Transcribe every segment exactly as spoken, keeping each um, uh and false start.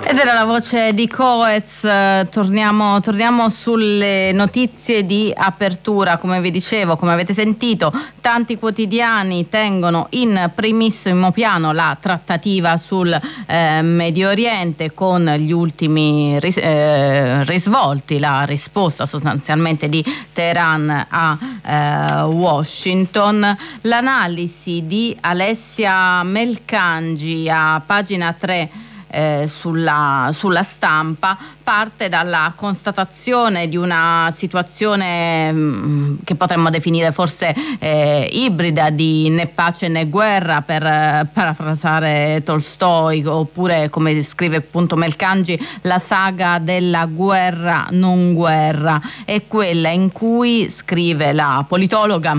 Ed era la voce di Coez. Torniamo, torniamo sulle notizie di apertura. Come vi dicevo, come avete sentito, tanti quotidiani tengono in primissimo piano la trattativa sul eh, Medio Oriente, con gli ultimi ris- eh, risvolti, la risposta sostanzialmente di Teheran a eh, Washington. L'analisi di Alessia Melcangi a pagina tre Eh, sulla, sulla stampa parte dalla constatazione di una situazione mh, che potremmo definire forse eh, ibrida, di né pace né guerra, per eh, parafrasare Tolstoi, oppure, come scrive appunto Melcangi, la saga della guerra non guerra. È quella in cui, scrive la politologa,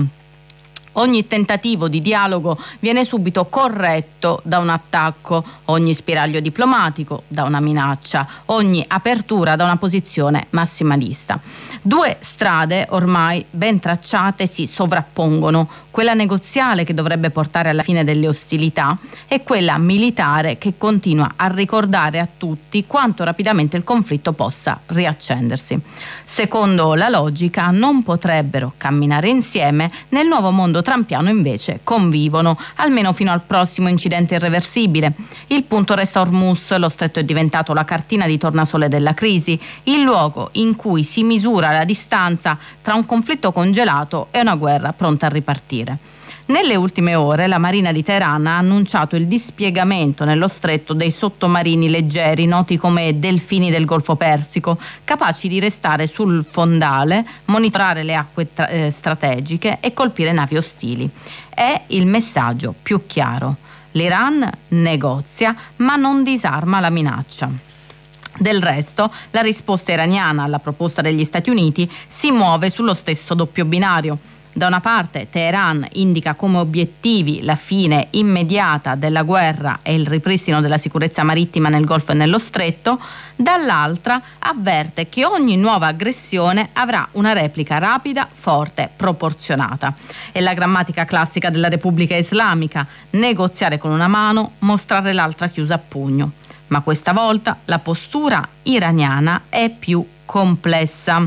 ogni tentativo di dialogo viene subito corretto da un attacco, ogni spiraglio diplomatico da una minaccia, ogni apertura da una posizione massimalista. Due strade ormai ben tracciate si sovrappongono, quella negoziale che dovrebbe portare alla fine delle ostilità e quella militare che continua a ricordare a tutti quanto rapidamente il conflitto possa riaccendersi. Secondo la logica non potrebbero camminare insieme. Nel nuovo mondo trampiano invece convivono, almeno fino al prossimo incidente irreversibile. Il punto resta Hormuz, lo stretto è diventato la cartina di tornasole della crisi, il luogo in cui si misura la distanza tra un conflitto congelato e una guerra pronta a ripartire. Nelle ultime ore la Marina di Teheran ha annunciato il dispiegamento nello stretto dei sottomarini leggeri, noti come delfini del Golfo Persico, capaci di restare sul fondale, monitorare le acque tra- eh, strategiche e colpire navi ostili. È il messaggio più chiaro. L'Iran negozia, ma non disarma la minaccia. Del resto, la risposta iraniana alla proposta degli Stati Uniti si muove sullo stesso doppio binario. Da una parte Teheran indica come obiettivi la fine immediata della guerra e il ripristino della sicurezza marittima nel Golfo e nello Stretto, dall'altra avverte che ogni nuova aggressione avrà una replica rapida, forte, proporzionata. È la grammatica classica della Repubblica Islamica: negoziare con una mano, mostrare l'altra chiusa a pugno. Ma questa volta la postura iraniana è più complessa.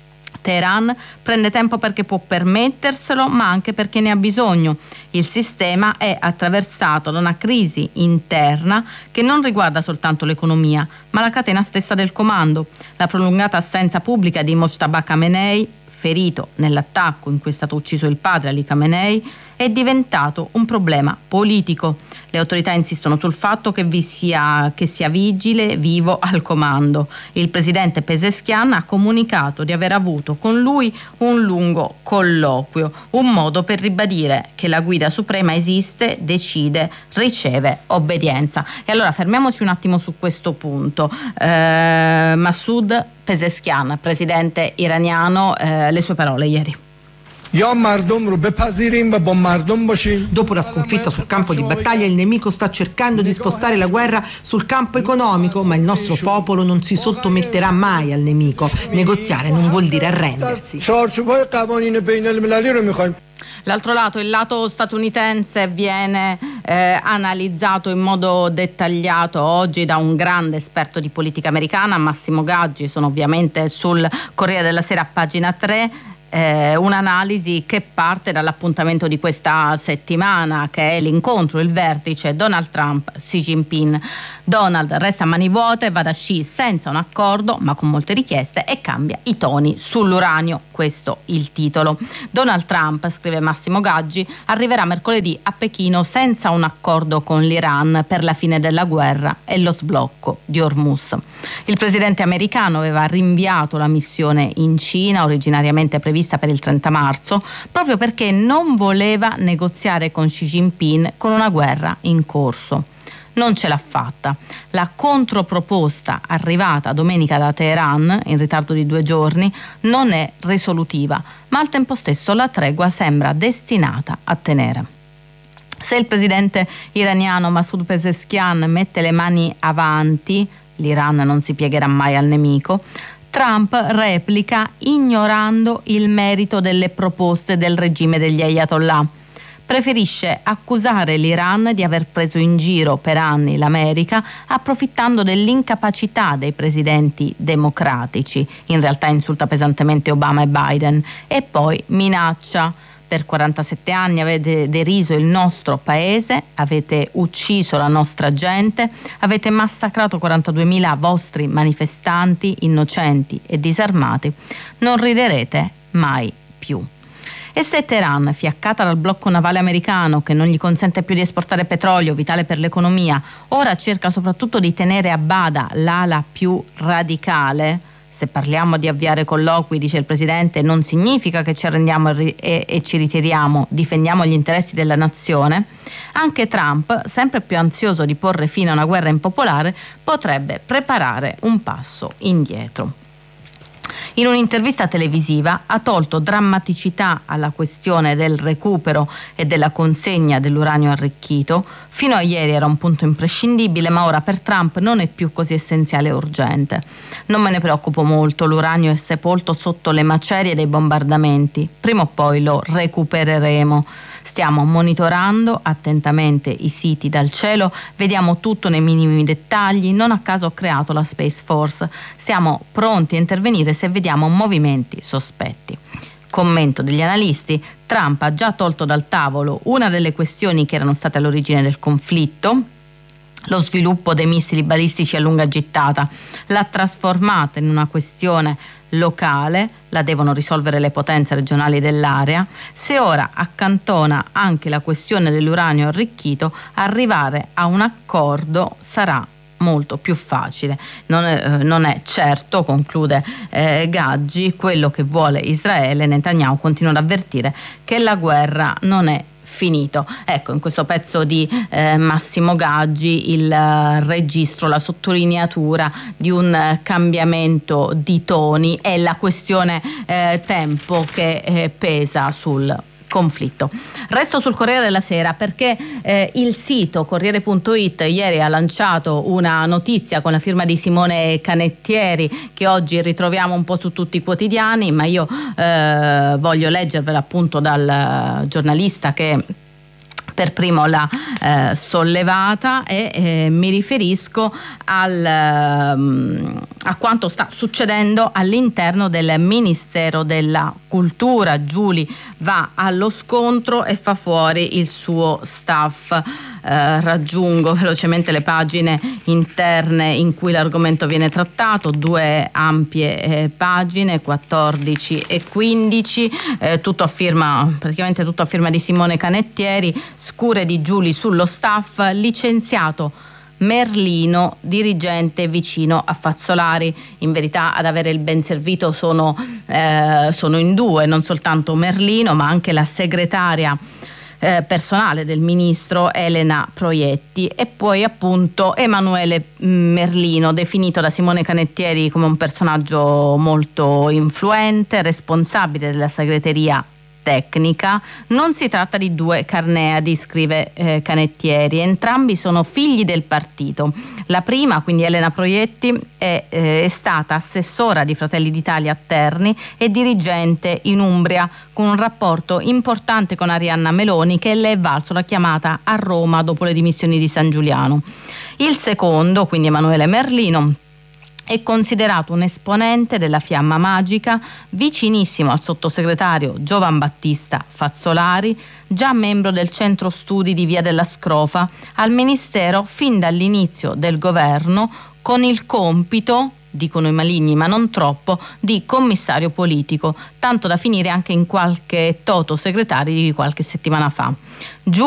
Teheran prende tempo perché può permetterselo, ma anche perché ne ha bisogno. Il sistema è attraversato da una crisi interna che non riguarda soltanto l'economia, ma la catena stessa del comando. La prolungata assenza pubblica di Mojtaba Khamenei, ferito nell'attacco in cui è stato ucciso il padre Ali Khamenei, è diventato un problema politico. Le autorità insistono sul fatto che vi sia, che sia vigile, vivo al comando. Il presidente Pezeshkian ha comunicato di aver avuto con lui un lungo colloquio, un modo per ribadire che la guida suprema esiste, decide, riceve obbedienza. E allora fermiamoci un attimo su questo punto. Eh, Masoud Pezeshkian, presidente iraniano, eh, le sue parole ieri. Dopo la sconfitta sul campo di battaglia, il nemico sta cercando di spostare la guerra sul campo economico, ma il nostro popolo non si sottometterà mai al nemico. Negoziare non vuol dire arrendersi. L'altro lato, il lato statunitense, viene eh, analizzato in modo dettagliato oggi da un grande esperto di politica americana, Massimo Gaggi. Sono ovviamente sul Corriere della Sera, pagina tre. Eh, un'analisi che parte dall'appuntamento di questa settimana, che è l'incontro, il vertice Donald Trump-Xi Jinping. Donald resta a mani vuote, va da Xi senza un accordo ma con molte richieste e cambia i toni sull'uranio, questo il titolo. Donald Trump, scrive Massimo Gaggi, arriverà mercoledì a Pechino senza un accordo con l'Iran per la fine della guerra e lo sblocco di Hormuz. Il presidente americano aveva rinviato la missione in Cina, originariamente prevista per il trenta marzo, proprio perché non voleva negoziare con Xi Jinping con una guerra in corso. Non ce l'ha fatta. La controproposta arrivata domenica da Teheran, in ritardo di due giorni, non è risolutiva, ma al tempo stesso la tregua sembra destinata a tenere. Se il presidente iraniano Masoud Pezeshkian mette le mani avanti, l'Iran non si piegherà mai al nemico, Trump replica ignorando il merito delle proposte del regime degli Ayatollah. preferisce accusare l'Iran di aver preso in giro per anni l'America, approfittando dell'incapacità dei presidenti democratici. In realtà insulta pesantemente Obama e Biden e poi minaccia: per quarantasette anni avete deriso il nostro paese, avete ucciso la nostra gente, avete massacrato quarantaduemila vostri manifestanti innocenti e disarmati, non riderete mai più. E se Teheran, fiaccata dal blocco navale americano che non gli consente più di esportare petrolio, vitale per l'economia, ora cerca soprattutto di tenere a bada l'ala più radicale, se parliamo di avviare colloqui, dice il Presidente, non significa che ci arrendiamo e, ri- e, e ci ritiriamo, difendiamo gli interessi della nazione, anche Trump, sempre più ansioso di porre fine a una guerra impopolare, potrebbe preparare un passo indietro. In un'intervista televisiva ha tolto drammaticità alla questione del recupero e della consegna dell'uranio arricchito. Fino a ieri era un punto imprescindibile, ma ora per Trump non è più così essenziale e urgente. Non me ne preoccupo molto, l'uranio è sepolto sotto le macerie dei bombardamenti. Prima o poi lo recupereremo. Stiamo monitorando attentamente i siti dal cielo, vediamo tutto nei minimi dettagli, non a caso ho creato la Space Force. Siamo pronti a intervenire se vediamo movimenti sospetti. Commento degli analisti: Trump ha già tolto dal tavolo una delle questioni che erano state all'origine del conflitto, lo sviluppo dei missili balistici a lunga gittata, l'ha trasformata in una questione locale, la devono risolvere le potenze regionali dell'area. Se ora accantona anche la questione dell'uranio arricchito, arrivare a un accordo sarà molto più facile. Non è, eh, non è certo, conclude eh, Gaggi, quello che vuole Israele. Netanyahu continua ad avvertire che la guerra non è finito. Ecco, in questo pezzo di eh, Massimo Gaggi il uh, registro, la sottolineatura di un uh, cambiamento di toni e la questione eh, tempo che eh, pesa sul conflitto. Resto sul Corriere della Sera perché eh, il sito Corriere punto it ieri ha lanciato una notizia con la firma di Simone Canettieri che oggi ritroviamo un po' su tutti i quotidiani, ma io eh, voglio leggervela appunto dal giornalista che per primo l'ha eh, sollevata e eh, mi riferisco al, um, a quanto sta succedendo all'interno del Ministero della Cultura. Giuli va allo scontro e fa fuori il suo staff. Eh, raggiungo velocemente le pagine interne in cui l'argomento viene trattato, due ampie eh, pagine, quattordici e quindici, eh, tutto a firma, praticamente tutto a firma di Simone Canettieri. Scure di Giuli sullo staff, licenziato Merlino, dirigente vicino a Fazzolari. In verità ad avere il ben servito sono, eh, sono in due, non soltanto Merlino ma anche la segretaria Eh, personale del ministro Elena Proietti e poi appunto Emanuele Merlino, definito da Simone Canettieri come un personaggio molto influente, responsabile della segreteria tecnica. Non si tratta di due carneadi, scrive eh, Canettieri, entrambi sono figli del partito. La prima, quindi Elena Proietti, è, eh, è stata assessora di Fratelli d'Italia a Terni e dirigente in Umbria, con un rapporto importante con Arianna Meloni, che le è valso la chiamata a Roma dopo le dimissioni di San Giuliano. Il secondo, quindi Emanuele Merlino, è considerato un esponente della Fiamma Magica, vicinissimo al sottosegretario Giovan Battista Fazzolari, già membro del centro studi di Via della Scrofa, al Ministero fin dall'inizio del governo, con il compito, dicono i maligni ma non troppo, di commissario politico, tanto da finire anche in qualche toto segretario di qualche settimana fa.